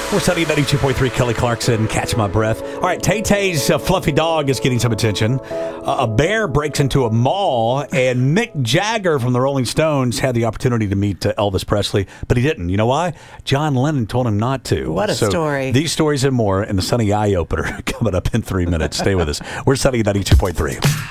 We're studying 92.3 Kelly Clarkson, Catch My Breath. All right, Tay-Tay's fluffy dog is getting some attention. A bear breaks into a mall, and Mick Jagger from the Rolling Stones had the opportunity to meet Elvis Presley, but he didn't. You know why? John Lennon told him not to. What a story. These stories and more in the Sunny Eye Opener coming up in 3 minutes. Stay with us. We're studying 92.3.